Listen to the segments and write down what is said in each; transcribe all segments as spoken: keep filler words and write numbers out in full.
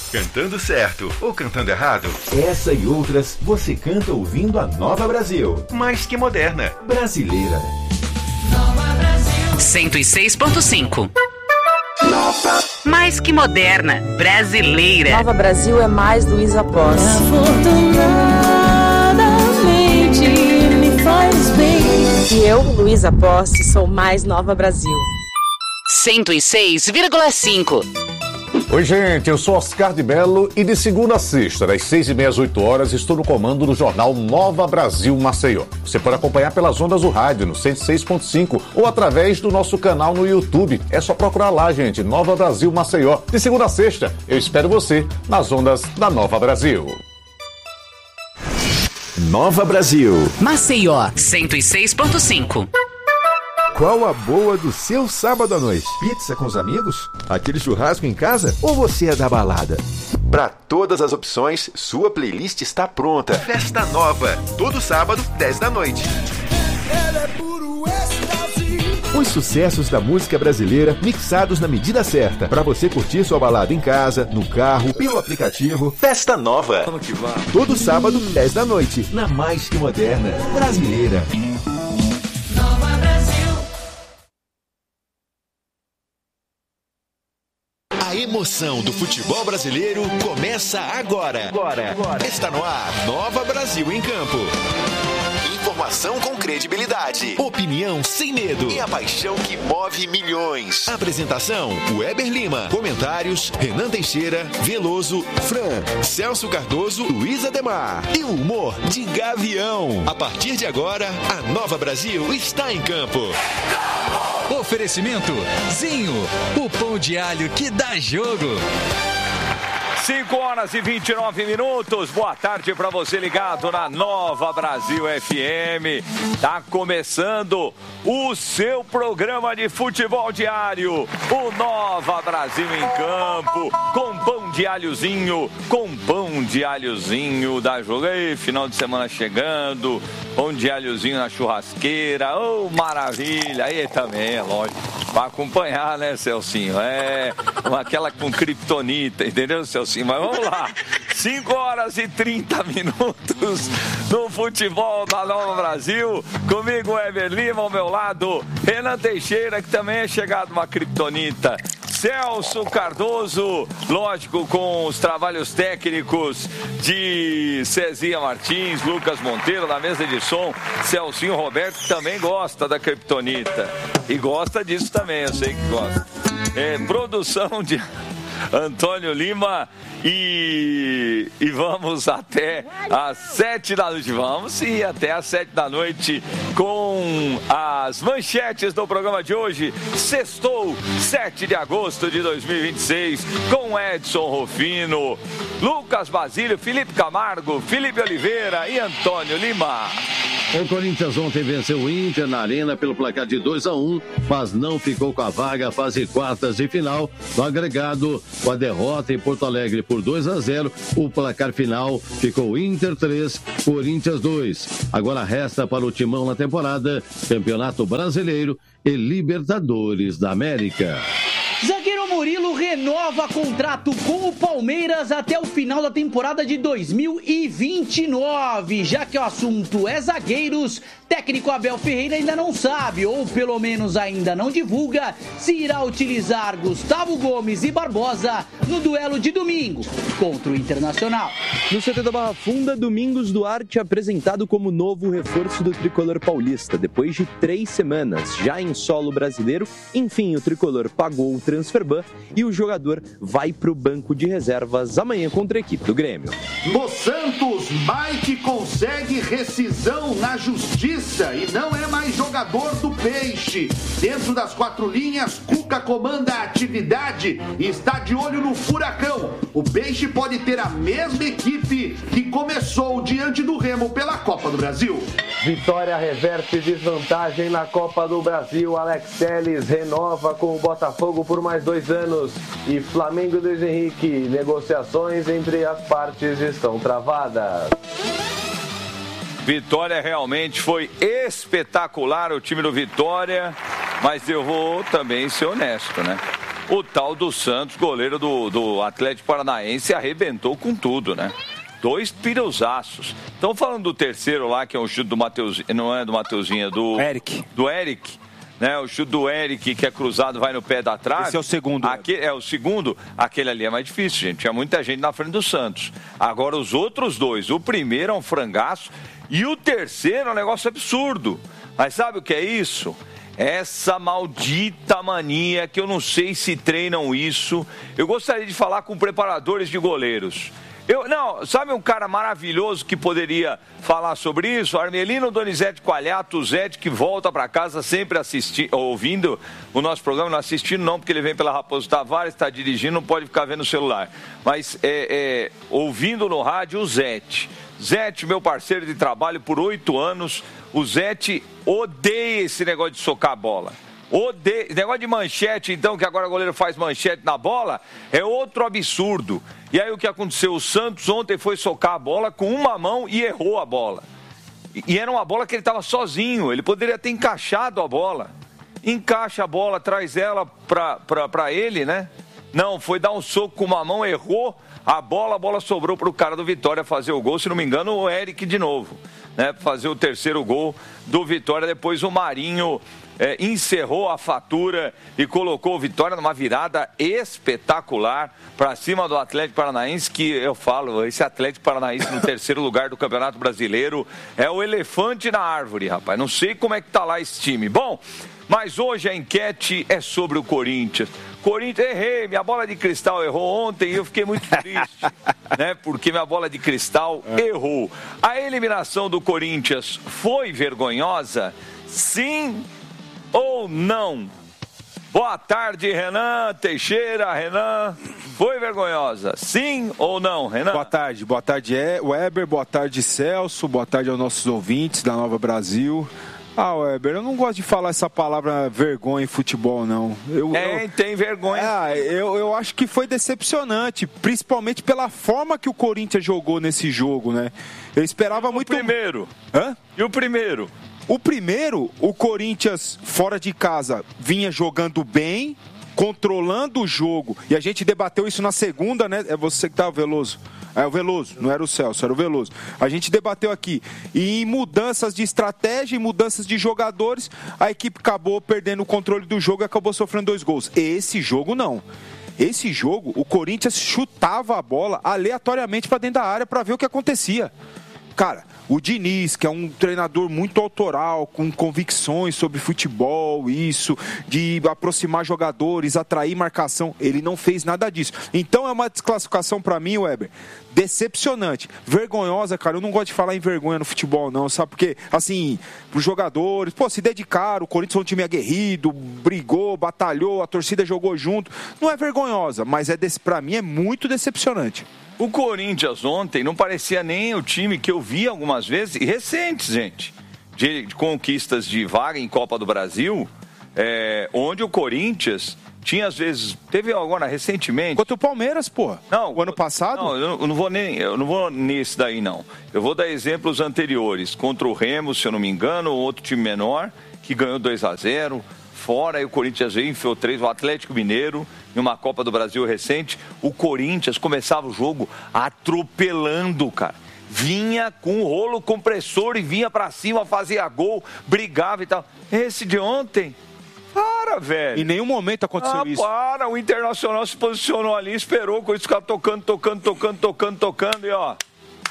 Cantando certo ou cantando errado? Essa e outras você canta ouvindo a Nova Brasil. Mais que moderna. Brasileira. Nova Brasil. cento e seis ponto cinco. Nova. Mais que moderna. Brasileira. Nova Brasil é mais Luísa Posse. Afortunadamente me faz bem. E eu, Luísa Posse, sou mais Nova Brasil. cento e seis vírgula cinco. Oi, gente, eu sou Oscar de Mello e de segunda a sexta, das seis e meia às oito horas, estou no comando do jornal Nova Brasil Maceió. Você pode acompanhar pelas ondas do rádio no cento e seis ponto cinco ou através do nosso canal no YouTube. É só procurar lá, gente, Nova Brasil Maceió. De segunda a sexta, eu espero você nas ondas da Nova Brasil. Nova Brasil. Maceió, cento e seis ponto cinco. Qual a boa do seu sábado à noite? Pizza com os amigos? Aquele churrasco em casa? Ou você é da balada? Para todas as opções, sua playlist está pronta. Festa Nova, todo sábado, dez da noite. Os sucessos da música brasileira mixados na medida certa. Para você curtir sua balada em casa, no carro, pelo aplicativo. Festa Nova. Todo sábado, dez da noite. Na mais que moderna. Brasileira. A emoção do futebol brasileiro começa agora. Agora. Agora. Está no ar, Nova Brasil em Campo. Informação com credibilidade, opinião sem medo e a paixão que move milhões. Apresentação, Weber Lima. Comentários, Renan Teixeira, Veloso, Fran, Celso Cardoso, Luiz Ademar. E o humor de Gavião. A partir de agora, a Nova Brasil está em campo. Oferecimento Zinho, o pão de alho que dá jogo. cinco horas e vinte e nove minutos. Boa tarde para você ligado na Nova Brasil F M. Tá começando o seu programa de futebol diário, o Nova Brasil em Campo, com pão de alhozinho, com pão de alhozinho da jogo. Aí, final de semana chegando, pão de alhozinho na churrasqueira, oh, maravilha. Aí também, é lógico, para acompanhar, né, Celcinho? É, aquela com kryptonita, entendeu, Celcinho? Mas vamos lá, cinco horas e trinta minutos no futebol da Nova Brasil. Comigo, Weber Lima, ao meu lado, Renan Teixeira, que também é chegado uma kryptonita. Celso Cardoso, lógico, com os trabalhos técnicos de Cezinha Martins, Lucas Monteiro, na mesa de som. Celcinho Roberto, que também gosta da kryptonita. E gosta disso também, eu sei que gosta. É, produção de Antônio Lima e, e vamos até às sete da noite, vamos ir até às sete da noite com as manchetes do programa de hoje. Sextou, sete de agosto de dois mil e vinte e seis, com Edson Rufino, Lucas Basílio, Felipe Camargo, Felipe Oliveira e Antônio Lima. O Corinthians ontem venceu o Inter na Arena pelo placar de dois a um, mas não ficou com a vaga fase quartas de final. No agregado, com a derrota em Porto Alegre por dois a zero, o placar final ficou Inter três, Corinthians dois. Agora resta para o Timão na temporada, Campeonato Brasileiro e Libertadores da América. Zagueiro Murilo renova contrato com o Palmeiras até o final da temporada de dois mil e vinte e nove. Já que o assunto é zagueiros, técnico Abel Ferreira ainda não sabe, ou pelo menos ainda não divulga, se irá utilizar Gustavo Gomes e Barbosa no duelo de domingo contra o Internacional. No C T da Barra Funda, Domingos Duarte apresentado como novo reforço do tricolor paulista. Depois de três semanas já em solo brasileiro, enfim, o tricolor pagou o Transferban e o jogador vai para o banco de reservas amanhã contra a equipe do Grêmio. No Santos, Mike consegue rescisão na justiça e não é mais jogador do Peixe. Dentro das quatro linhas, Cuca comanda a atividade e está de olho no Furacão. O Peixe pode ter a mesma equipe que começou diante do Remo pela Copa do Brasil. Vitória reverte desvantagem na Copa do Brasil. Alex Telles renova com o Botafogo por mais dois anos. E Flamengo e Luiz Henrique, negociações entre as partes estão travadas. Vitória realmente foi espetacular, o time do Vitória, mas eu vou também ser honesto, né? o tal do Santos, goleiro do, do Atlético Paranaense, arrebentou com tudo, né? Dois pireuzaços. Estão falando do terceiro lá, que é o chute do Mateuzinho, não é do Mateuzinho, é do... Eric. Do Eric, né? O chute do Eric, que é cruzado, vai no pé da trave. Esse é o segundo. Aquele, é o segundo. Aquele ali é mais difícil, gente. Tinha muita gente na frente do Santos. Agora, os outros dois. O primeiro é um frangaço e o terceiro é um negócio absurdo. Mas sabe o que é isso? Essa maldita mania que eu não sei se treinam isso. Eu gostaria de falar com preparadores de goleiros. Eu, não, sabe um cara maravilhoso que poderia falar sobre isso? Armelino Donizete Coalhato, o Zete, que volta para casa sempre assistindo, ouvindo o nosso programa, não assistindo não, porque ele vem pela Raposo Tavares, está dirigindo, não pode ficar vendo o celular. Mas é, é, ouvindo no rádio o Zete. Zete, meu parceiro de trabalho por oito anos, o Zete odeia esse negócio de socar a bola. Odeio. Negócio de manchete, então, que agora o goleiro faz manchete na bola, é outro absurdo. E aí o que aconteceu? O Santos ontem foi socar a bola com uma mão e errou a bola. E era uma bola que ele estava sozinho, ele poderia ter encaixado a bola. Encaixa a bola, traz ela para ele, né? Não, foi dar um soco com uma mão, errou a bola, a bola sobrou para o cara do Vitória fazer o gol, se não me engano, o Eric de novo, né? Fazer o terceiro gol do Vitória, depois o Marinho... É, encerrou a fatura e colocou o Vitória numa virada espetacular para cima do Atlético Paranaense, que eu falo, esse Atlético Paranaense no terceiro lugar do Campeonato Brasileiro é o elefante na árvore, rapaz. Não sei como é que tá lá esse time. Bom, mas hoje a enquete é sobre o Corinthians. Corinthians, errei, minha bola de cristal errou ontem e eu fiquei muito triste, né? Porque minha bola de cristal errou. A eliminação do Corinthians foi vergonhosa? Sim ou não? Boa tarde, Renan Teixeira. Renan, foi vergonhosa? Sim ou não, Renan? Boa tarde, boa tarde, Weber, boa tarde, Celso, boa tarde aos nossos ouvintes da Nova Brasil. Ah, Weber, eu não gosto de falar essa palavra vergonha em futebol, não. Eu, é, eu, tem vergonha. Ah, eu, eu acho que foi decepcionante, principalmente pela forma que o Corinthians jogou nesse jogo, né? Eu esperava muito... O primeiro? Hã? E o primeiro? O primeiro, o Corinthians, fora de casa, vinha jogando bem, controlando o jogo. E a gente debateu isso na segunda, né? É você que tá, Veloso. É o Veloso, não era o Celso, era o Veloso. A gente debateu aqui. E em mudanças de estratégia, em mudanças de jogadores, a equipe acabou perdendo o controle do jogo e acabou sofrendo dois gols. Esse jogo, não. Esse jogo, o Corinthians chutava a bola aleatoriamente para dentro da área para ver o que acontecia. Cara, o Diniz, que é um treinador muito autoral, com convicções sobre futebol, isso, de aproximar jogadores, atrair marcação, ele não fez nada disso. Então é uma desclassificação para mim, Weber, decepcionante, vergonhosa, cara. Eu não gosto de falar em vergonha no futebol, não, sabe? Porque, assim, pros jogadores, pô, se dedicaram, o Corinthians é um time aguerrido, brigou, batalhou, a torcida jogou junto. Não é vergonhosa, mas é desse, pra mim é muito decepcionante. O Corinthians ontem não parecia nem o time que eu vi algumas vezes, e recentes, gente, de, de conquistas de vaga em Copa do Brasil, é, onde o Corinthians tinha às vezes, teve agora recentemente... Contra o Palmeiras, pô. Não, o ano passado? Não, eu não vou nem, eu não vou nesse daí, não. Eu vou dar exemplos anteriores. Contra o Remo, se eu não me engano, outro time menor, que ganhou dois a zero... Fora, aí o Corinthians veio, enfiou três, o Atlético Mineiro, em uma Copa do Brasil recente, o Corinthians começava o jogo atropelando, cara. Vinha com o rolo compressor e vinha pra cima, fazia gol, brigava e tal. Esse de ontem, para, velho. Em nenhum momento aconteceu ah, isso. para, o Internacional se posicionou ali, esperou, o Corinthians ficava tocando, tocando, tocando, tocando, tocando e ó,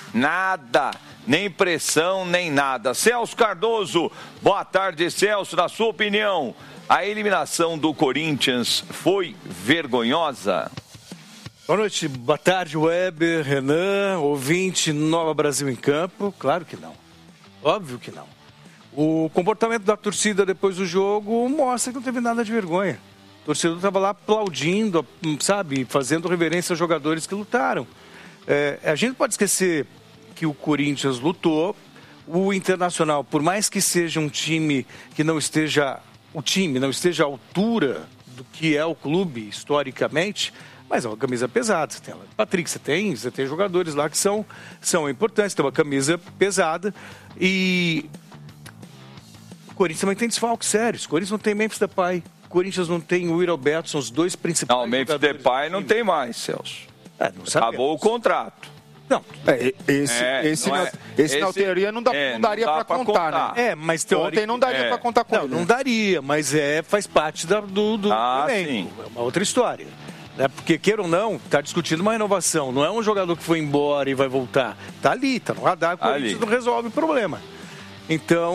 nada. Nem pressão, nem nada. Celso Cardoso, boa tarde, Celso. Na sua opinião, a eliminação do Corinthians foi vergonhosa? Boa noite, boa tarde, Weber, Renan, ouvinte Nova Brasil em Campo. Claro que não. Óbvio que não. O comportamento da torcida depois do jogo mostra que não teve nada de vergonha. O torcedor estava lá aplaudindo, sabe, fazendo reverência aos jogadores que lutaram. É, a gente pode esquecer que o Corinthians lutou, o Internacional, por mais que seja um time que não esteja, o time não esteja à altura do que é o clube historicamente, mas é uma camisa pesada. Você tem Patrick, você tem, você tem jogadores lá que são, são importantes, tem uma camisa pesada e o Corinthians também tem desfalques sérios. O Corinthians não tem Memphis Depay, o Corinthians não tem o Will Alberto, são os dois principais. Não, o Memphis Depay não tem mais, Celso. É, não Acabou o contrato. Não, é, esse, é, esse, não na, é, esse, esse na teoria não, dá, é, não daria não dá para pra contar, contar, né? É, mas teórico, ontem não daria é. para contar com Não, ele. não daria, mas é, faz parte da, do, do ah, elenco. Sim. É uma outra história. Né? Porque, queira ou não, está discutindo uma renovação. Não é um jogador que foi embora e vai voltar. Está ali, está no radar, o Corinthians ali. não resolve o problema. Então,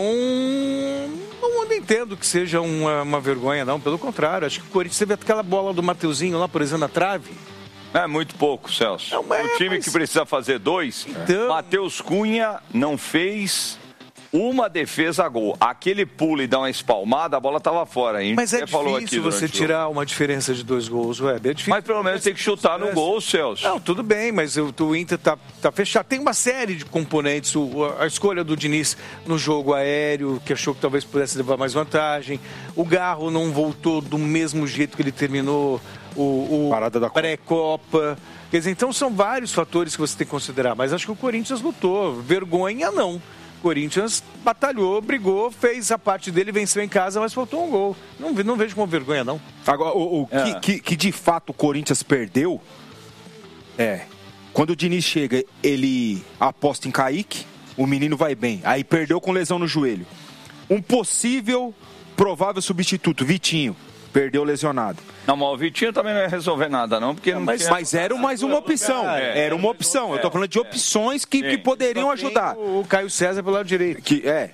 não, não entendo que seja uma, uma vergonha, não. Pelo contrário, acho que o Corinthians teve aquela bola do Mateuzinho lá, por exemplo, na trave. É muito pouco, Celso. Não, é, o time mas... que precisa fazer dois, então... Matheus Cunha não fez uma defesa a gol. Aquele pulo e dar uma espalmada, a bola estava fora. Hein? Mas é Você falou difícil aqui você tirar uma diferença de dois gols, Web. É difícil. Mas pelo menos tem que chutar no gol, Celso. Não, tudo bem, mas o, o Inter tá, tá fechado. Tem uma série de componentes. O, a escolha do Diniz no jogo aéreo, que achou que talvez pudesse levar mais vantagem. O Garro não voltou do mesmo jeito que ele terminou o, o Parada da pré-copa. Quer dizer, então são vários fatores que você tem que considerar. Mas acho que o Corinthians lutou. Vergonha, não. O Corinthians batalhou, brigou, fez a parte dele, venceu em casa, mas faltou um gol. Não, não vejo como vergonha, não. Agora, o, o é. que, que, que de fato o Corinthians perdeu é, quando o Diniz chega, ele aposta em Kaique, o menino vai bem. Aí perdeu com lesão no joelho. Um possível, provável substituto, Vitinho. Perdeu lesionado. Não, mas o Vitinho também não ia resolver nada, não, porque não mas, tinha... mas era mais uma opção. É, era uma opção. Eu tô falando de opções que, que poderiam ajudar. O Caio César pelo lado direito. Que, é.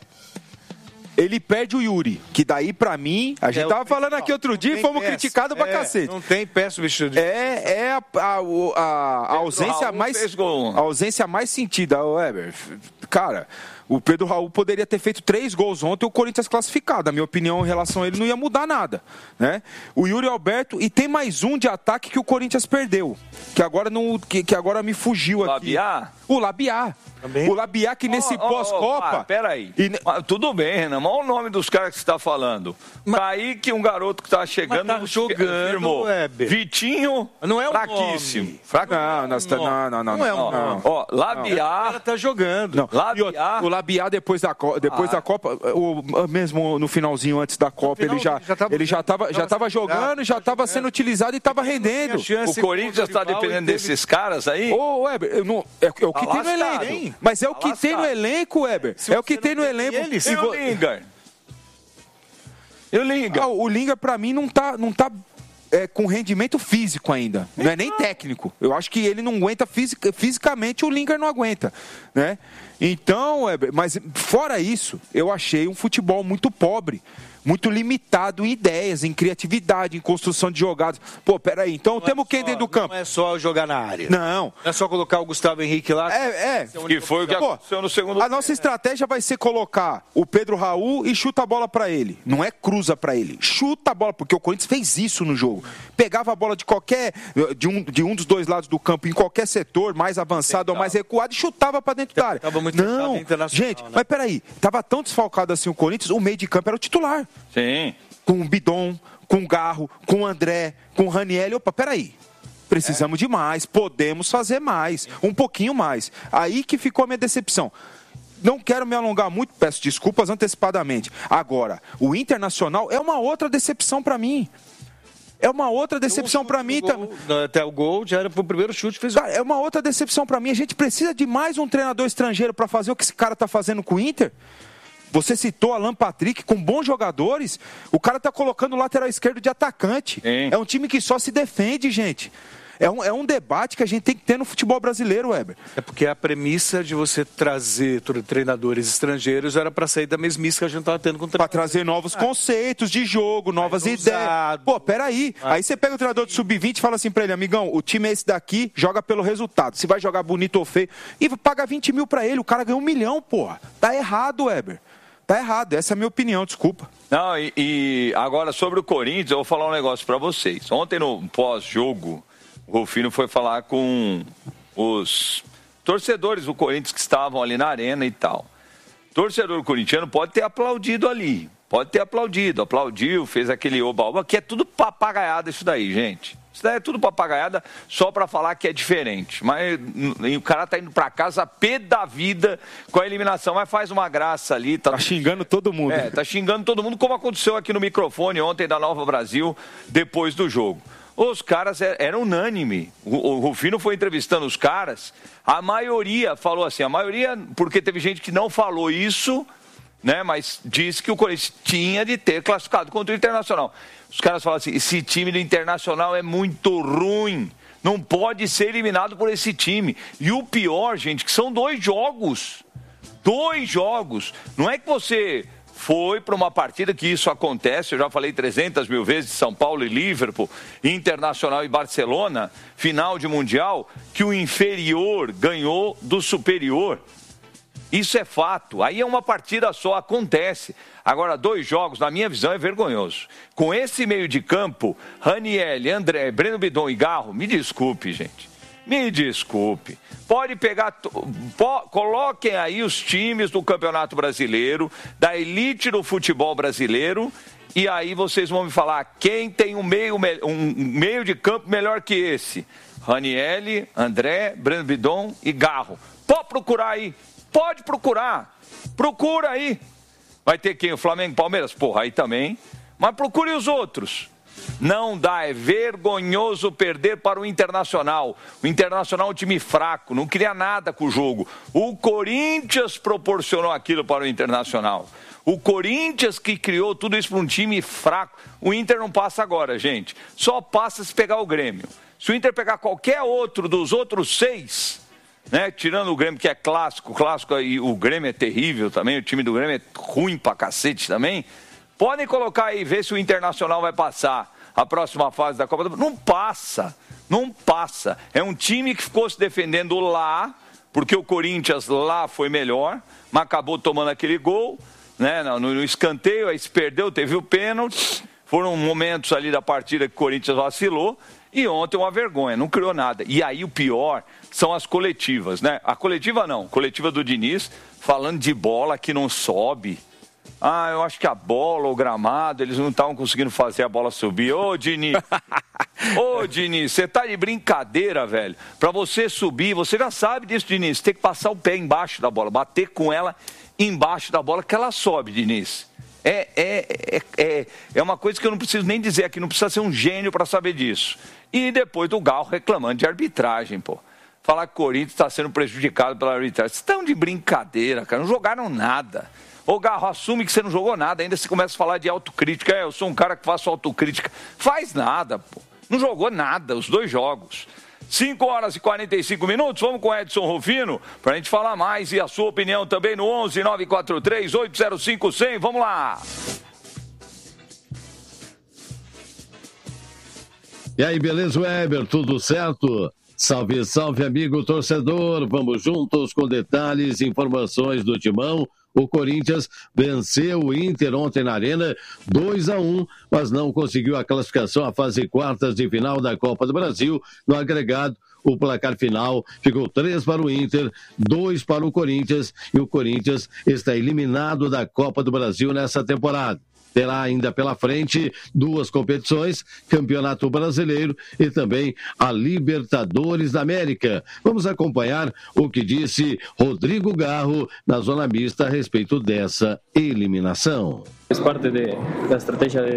Ele perde o Yuri, que daí pra mim, a gente é, tava falando aqui outro dia e fomos criticados pra é, cacete. Não tem pé substituto. É, é a, a, a, a ausência mais a ausência mais sentida, Weber. Cara, o Pedro Raul poderia ter feito três gols ontem e o Corinthians classificado. Na minha opinião, em relação a ele, não ia mudar nada, né? O Yuri Alberto, e tem mais um de ataque que o Corinthians perdeu, que agora, não, que, que agora me fugiu aqui. Labiá? O Labiá. Também? O Labiá que nesse oh, oh, pós-Copa... Oh, peraí. E... Tudo bem, Renan, mas olha o nome dos caras que você está falando. Mas... Kaique, um garoto que tá chegando... Mas tá jogando, firmou. Weber. Vitinho, não é um fraquíssimo. Fraco... Não, não, não, não, não. Não é um não. Ó, Labiá... O cara tá jogando. Não. Labiá... O Labiá, depois da, depois ah. da Copa, o, mesmo no finalzinho antes da Copa, final, ele já estava ele já tava, já tava jogando, já estava sendo utilizado e estava rendendo. O Corinthians está dependendo desses caras aí? Ô, Weber, eu não, é, é o que tem no elenco. Mas é o que tem no elenco, Weber. É o que tem no elenco. E o Lingard? E o Lingard? Ah, o Lingard, pra mim, não tá, não tá é, com rendimento físico ainda. Não é nem técnico. Eu acho que ele não aguenta fisic, fisicamente, o Lingard não aguenta, né? Então, Weber, mas fora isso, eu achei um futebol muito pobre. Muito limitado em ideias, em criatividade, em construção de jogadas. Pô, peraí, então não temos é quem dentro do campo? Não é só jogar na área. Não. Não é só colocar o Gustavo Henrique lá. É, é. E foi o que aconteceu no segundo. A nossa estratégia vai ser colocar o Pedro Raul e chuta a bola pra ele. Não é cruza pra ele. Chuta a bola, porque o Corinthians fez isso no jogo. Pegava a bola de qualquer, de um, de um dos dois lados do campo, em qualquer setor, mais avançado ou mais recuado, e chutava pra dentro da área. Tava muito não, gente, né? mas peraí. Tava tão desfalcado assim o Corinthians, o meio de campo era o titular. Sim. Com o Bidon, com o Garro, com o André, com o Raniel. Opa, peraí. Precisamos é. de mais, podemos fazer mais, um pouquinho mais. Aí que ficou a minha decepção. Não quero me alongar muito, peço desculpas antecipadamente. Agora, o Internacional é uma outra decepção para mim. É uma outra decepção para mim também. Até o gol já era pro primeiro chute, fez. Cara, é uma outra decepção para mim. A gente precisa de mais um treinador estrangeiro para fazer o que esse cara tá fazendo com o Inter. Você citou Alan Patrick, com bons jogadores. O cara tá colocando o lateral esquerdo de atacante. Sim. É um time que só se defende, gente. É um, é um debate que a gente tem que ter no futebol brasileiro, Weber. É porque a premissa de você trazer treinadores estrangeiros era para sair da mesmice que a gente estava tendo com o treinador. Para trazer novos ah. conceitos de jogo, novas mais ideias. Usado. Pô, peraí. Ah. Aí você pega o treinador de sub vinte e fala assim para ele, amigão, o time é esse daqui, joga pelo resultado. Se vai jogar bonito ou feio. E paga vinte mil para ele, o cara ganhou um milhão, porra. Tá errado, Weber. Tá errado, essa é a minha opinião, desculpa. Não, e, e agora sobre o Corinthians, eu vou falar um negócio pra vocês. Ontem no pós-jogo, o Rufino foi falar com os torcedores do Corinthians que estavam ali na arena e tal. O torcedor corintiano pode ter aplaudido ali, pode ter aplaudido, aplaudiu, fez aquele oba-oba, que é tudo papagaiada isso daí, gente. Isso daí é tudo papagaiada só para falar que é diferente. Mas o cara tá indo para casa pé da vida com a eliminação, mas faz uma graça ali. Tá, tá xingando todo mundo. É, tá xingando todo mundo, como aconteceu aqui no microfone ontem da Nova Brasil, depois do jogo. Os caras eram unânime. O Rufino foi entrevistando os caras, a maioria falou assim, a maioria, porque teve gente que não falou isso, né, mas disse que o Corinthians tinha de ter classificado contra o Internacional. Os caras falam assim, esse time do Internacional é muito ruim, não pode ser eliminado por esse time. E o pior, gente, que são dois jogos. Dois jogos. Não é que você foi para uma partida que isso acontece, eu já falei trezentas mil vezes, São Paulo e Liverpool, Internacional e Barcelona, final de Mundial, que o inferior ganhou do superior. Isso é fato. Aí é uma partida só, acontece. Agora, dois jogos, na minha visão, é vergonhoso. Com esse meio de campo, Raniel, André, Breno Bidon e Garro, me desculpe, gente. Me desculpe. Pode pegar, po, coloquem aí os times do Campeonato Brasileiro, da elite do futebol brasileiro, e aí vocês vão me falar quem tem um meio, um meio de campo melhor que esse. Raniel, André, Breno Bidon e Garro. Pode procurar aí. Pode procurar. Procura aí. Vai ter quem? O Flamengo e Palmeiras? Porra, aí também. Mas procure os outros. Não dá, é vergonhoso perder para o Internacional. O Internacional é um time fraco, não queria nada com o jogo. O Corinthians proporcionou aquilo para o Internacional. O Corinthians que criou tudo isso para um time fraco. O Inter não passa agora, gente. Só passa se pegar o Grêmio. Se o Inter pegar qualquer outro dos outros seis, né, tirando o Grêmio, que é clássico, clássico, e o Grêmio é terrível também, o time do Grêmio é ruim pra cacete também. Podem colocar aí, ver se o Internacional vai passar a próxima fase da Copa do Brasil. Não passa, não passa. É um time que ficou se defendendo lá, porque o Corinthians lá foi melhor, mas acabou tomando aquele gol, né, no, no escanteio, aí se perdeu, teve o pênalti. Foram momentos ali da partida que o Corinthians vacilou. E ontem uma vergonha, não criou nada. E aí o pior são as coletivas, né? A coletiva não, coletiva do Diniz, falando de bola que não sobe. Ah, eu acho que a bola, o gramado, eles não estavam conseguindo fazer a bola subir. Ô, Diniz, ô, Diniz, você tá de brincadeira, velho. Pra você subir, você já sabe disso, Diniz, você tem que passar o pé embaixo da bola, bater com ela embaixo da bola que ela sobe, Diniz. É, é, é, é, é uma coisa que eu não preciso nem dizer aqui, não precisa ser um gênio para saber disso. E depois do Galo reclamando de arbitragem, pô. Falar que o Corinthians está sendo prejudicado pela arbitragem. Vocês estão de brincadeira, cara, não jogaram nada. Ô, Garro, assume que você não jogou nada, ainda você começa a falar de autocrítica. É, eu sou um cara que faço autocrítica. Faz nada, pô. Não jogou nada, os dois jogos. cinco horas e quarenta e cinco minutos, vamos com o Edson Rufino para a gente falar mais e a sua opinião também no onze nove quatro três oito zero cinco zero zero. Vamos lá! E aí, beleza, Weber? Tudo certo? Salve, salve, amigo torcedor. Vamos juntos com detalhes e informações do Timão. O Corinthians venceu o Inter ontem na Arena dois a um, mas não conseguiu a classificação à fase quartas de final da Copa do Brasil. No agregado, o placar final ficou três para o Inter, dois para o Corinthians, e o Corinthians está eliminado da Copa do Brasil nessa temporada. Terá ainda pela frente duas competições, Campeonato Brasileiro e também a Libertadores da América. Vamos acompanhar o que disse Rodrigo Garro na zona mista a respeito dessa eliminação. Es parte de la estrategia de,